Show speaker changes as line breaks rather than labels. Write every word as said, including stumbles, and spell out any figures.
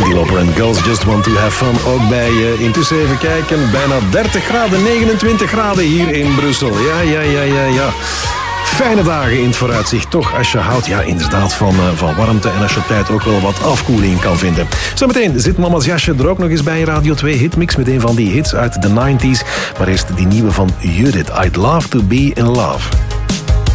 Cyndi Lauper en Girls Just Want To Have Fun. Ook bij uh, intussen even kijken, bijna dertig graden, negenentwintig graden hier in Brussel. Ja, ja, ja, ja, ja. Fijne dagen in het vooruitzicht, toch, als je houdt ja, inderdaad van, uh, van warmte en als je tijd ook wel wat afkoeling kan vinden. Zometeen zit mama's jasje er ook nog eens bij Radio twee Hitmix met een van die hits uit de negentig. Maar eerst die nieuwe van Judith, I'd Love To Be In Love.